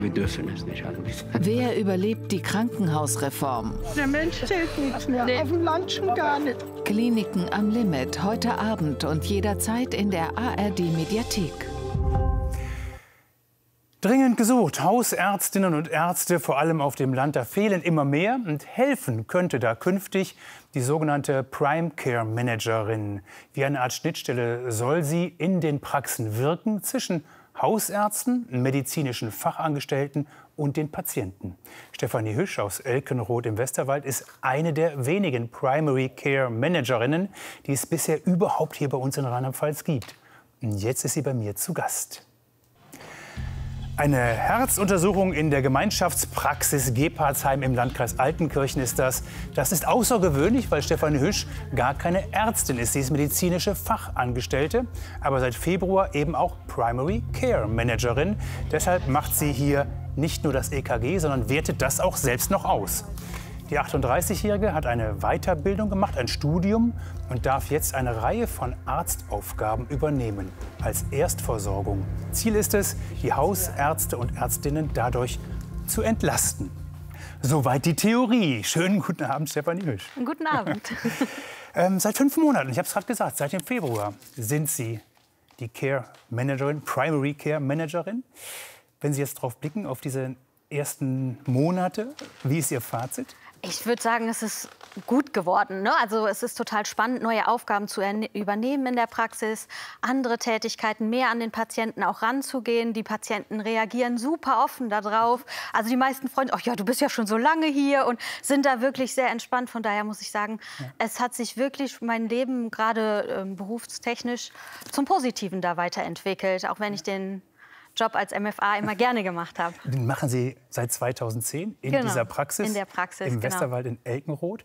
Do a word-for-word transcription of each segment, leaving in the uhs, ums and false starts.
Wir dürfen es nicht anbieten. Wer überlebt die Krankenhausreform? Der Mensch zählt nichts mehr, nee. Auf dem Land schon gar nicht. Kliniken am Limit, heute Abend und jederzeit in der A R D-Mediathek. Dringend gesucht. Hausärztinnen und Ärzte, vor allem auf dem Land, da fehlen immer mehr. Und helfen könnte da künftig die sogenannte Prime Care Managerin. Wie eine Art Schnittstelle soll sie in den Praxen wirken zwischen Hausärzten, medizinischen Fachangestellten und den Patienten. Stefanie Hüsch aus Elkenroth im Westerwald ist eine der wenigen Primary Care Managerinnen, die es bisher überhaupt hier bei uns in Rheinland-Pfalz gibt. Und jetzt ist sie bei mir zu Gast. Eine Herzuntersuchung in der Gemeinschaftspraxis Gebhardsheim im Landkreis Altenkirchen ist das. Das ist außergewöhnlich, weil Stefanie Hüsch gar keine Ärztin ist. Sie ist medizinische Fachangestellte, aber seit Februar eben auch Primary Care Managerin. Deshalb macht sie hier nicht nur das E K G, sondern wertet das auch selbst noch aus. Die achtunddreißigjährige hat eine Weiterbildung gemacht, ein Studium und darf jetzt eine Reihe von Arztaufgaben übernehmen als Erstversorgung. Ziel ist es, die Hausärzte und Ärztinnen dadurch zu entlasten. Soweit die Theorie. Schönen guten Abend, Stefanie Hüsch. Guten Abend. ähm, seit fünf Monaten, ich habe es gerade gesagt, seit dem Februar sind Sie die Care Managerin, Primary Care Managerin. Wenn Sie jetzt darauf blicken, auf diese ersten Monate, wie ist Ihr Fazit? Ich würde sagen, es ist gut geworden, ne? Also es ist total spannend, neue Aufgaben zu übernehmen in der Praxis, andere Tätigkeiten, mehr an den Patienten auch ranzugehen. Die Patienten reagieren super offen darauf. Also die meisten Freunde, ach ja, du bist ja schon so lange hier und sind da wirklich sehr entspannt. Von daher muss ich sagen, ja. Es hat sich wirklich mein Leben gerade äh, berufstechnisch zum Positiven da weiterentwickelt, auch wenn ich den Job als M F A immer gerne gemacht habe. Den machen Sie seit zweitausendzehn in genau, dieser Praxis, in der Praxis im genau. Westerwald in Elkenroth.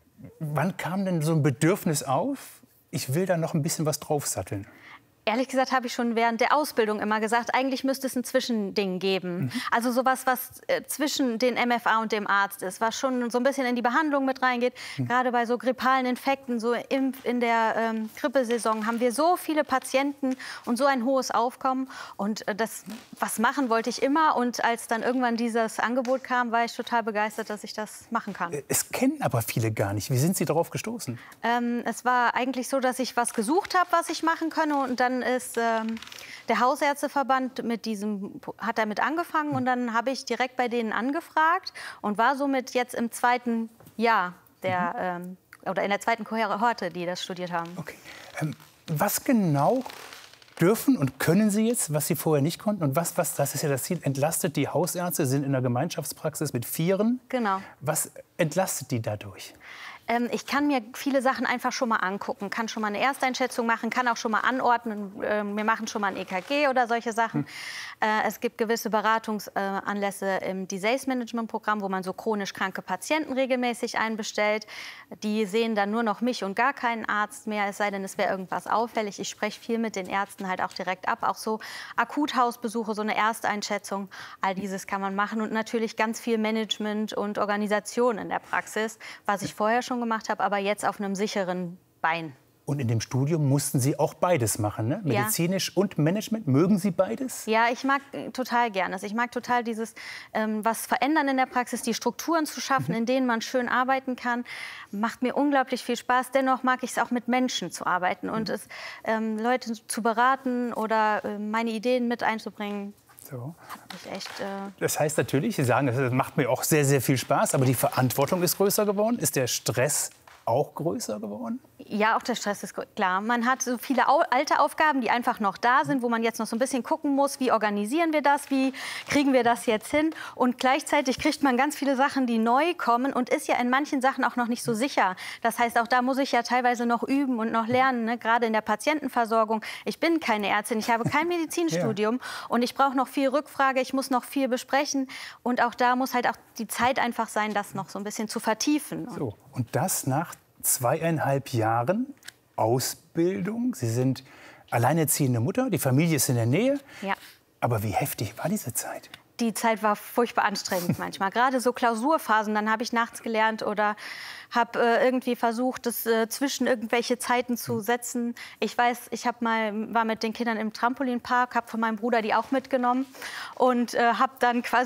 Wann kam denn so ein Bedürfnis auf, ich will da noch ein bisschen was draufsatteln? Ehrlich gesagt habe ich schon während der Ausbildung immer gesagt, eigentlich müsste es ein Zwischending geben. Mhm. Also sowas, was äh, zwischen den M F A und dem Arzt ist, was schon so ein bisschen in die Behandlung mit reingeht. Mhm. Gerade bei so grippalen Infekten, so im, in der ähm, Grippesaison haben wir so viele Patienten und so ein hohes Aufkommen. Und äh, das, was machen wollte ich immer. Und als dann irgendwann dieses Angebot kam, war ich total begeistert, dass ich das machen kann. Es kennen aber viele gar nicht. Wie sind Sie darauf gestoßen? Ähm, es war eigentlich so, dass ich was gesucht habe, was ich machen könne. Und dann ist ähm, der Hausärzteverband mit diesem, hat damit angefangen und dann habe ich direkt bei denen angefragt und war somit jetzt im zweiten Jahr der, mhm. ähm, oder in der zweiten Kohorte, die das studiert haben. Okay. Ähm, was genau dürfen und können Sie jetzt, was Sie vorher nicht konnten? Und was, was, das ist ja das Ziel, entlastet die Hausärzte, sind in der Gemeinschaftspraxis mit Vieren. Genau. Was entlastet die dadurch? Ähm, ich kann mir viele Sachen einfach schon mal angucken, kann schon mal eine Ersteinschätzung machen, kann auch schon mal anordnen. Äh, wir machen schon mal ein E K G oder solche Sachen. Hm. Äh, es gibt gewisse Beratungsanlässe äh, im Disease-Management-Programm, wo man so chronisch kranke Patienten regelmäßig einbestellt. Die sehen dann nur noch mich und gar keinen Arzt mehr, es sei denn, es wäre irgendwas auffällig. Ich spreche viel mit den Ärzten halt auch direkt ab. Auch so Akuthausbesuche, so eine Ersteinschätzung, all dieses kann man machen. Und natürlich ganz viel Management und Organisation in der Praxis, was ich vorher schon gemacht habe, aber jetzt auf einem sicheren Bein. Und in dem Studium mussten Sie auch beides machen, ne? Medizinisch ja. und Management. Mögen Sie beides? Ja, ich mag total gerne. Also ich mag total dieses ähm, was verändern in der Praxis, die Strukturen zu schaffen, mhm. in denen man schön arbeiten kann. Macht mir unglaublich viel Spaß. Dennoch mag ich es auch mit Menschen zu arbeiten und mhm. es, ähm, Leute zu beraten oder äh, meine Ideen mit einzubringen. So. Hat mich echt, äh das heißt natürlich, Sie sagen, das macht mir auch sehr, sehr viel Spaß, aber die Verantwortung ist größer geworden. Ist der Stress auch größer geworden? Ja, auch der Stress ist klar. Man hat so viele alte Aufgaben, die einfach noch da sind, wo man jetzt noch so ein bisschen gucken muss, wie organisieren wir das, wie kriegen wir das jetzt hin. Und gleichzeitig kriegt man ganz viele Sachen, die neu kommen und ist ja in manchen Sachen auch noch nicht so sicher. Das heißt, auch da muss ich ja teilweise noch üben und noch lernen, ne? Gerade in der Patientenversorgung. Ich bin keine Ärztin, ich habe kein Medizinstudium ja. und ich brauche noch viel Rückfrage, ich muss noch viel besprechen. Und auch da muss halt auch die Zeit einfach sein, das noch so ein bisschen zu vertiefen. So, und das nach zweieinhalb Jahren Ausbildung. Sie sind alleinerziehende Mutter, die Familie ist in der Nähe. Ja. Aber wie heftig war diese Zeit? Die Zeit war furchtbar anstrengend manchmal. Gerade so Klausurphasen, dann habe ich nachts gelernt oder habe äh, irgendwie versucht, das äh, zwischen irgendwelche Zeiten zu setzen. Ich weiß, ich hab mal, war mit den Kindern im Trampolinpark, habe von meinem Bruder die auch mitgenommen und äh, habe dann quasi